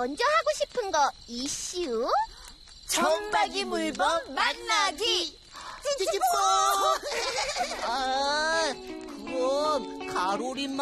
먼저 하고 싶은 거 이슈? 청박이 물범 만나기! 찌찌뽀! 아, 그럼 가로린